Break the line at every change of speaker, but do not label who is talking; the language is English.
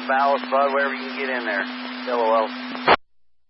ballast, bud, whatever you can get in there. LOL.